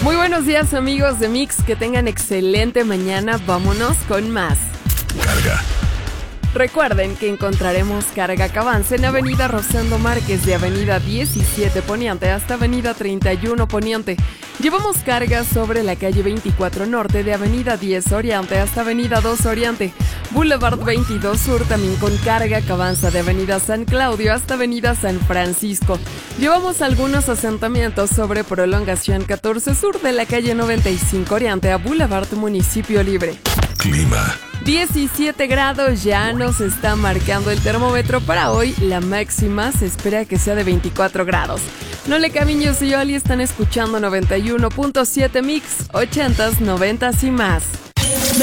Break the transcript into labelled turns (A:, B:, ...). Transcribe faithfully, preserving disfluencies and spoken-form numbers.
A: Muy buenos días, amigos de Mix, que tengan excelente mañana. Vámonos con más.
B: Carga.
A: Recuerden que encontraremos carga que avance en Avenida Rosendo Márquez, de Avenida diecisiete Poniente hasta Avenida treinta y uno Poniente. Llevamos carga sobre la calle veinticuatro Norte, de Avenida diez Oriente hasta Avenida dos Oriente. Boulevard veintidós Sur, también con carga que avanza de Avenida San Claudio hasta Avenida San Francisco. Llevamos algunos asentamientos sobre prolongación catorce Sur, de la calle noventa y cinco Oriente a Boulevard Municipio Libre.
B: Clima.
A: diecisiete grados ya nos está marcando el termómetro para hoy. La máxima se espera que sea de veinticuatro grados. Nole Camiños y Oli están escuchando noventa y uno punto siete Mix, ochentas, noventas y más.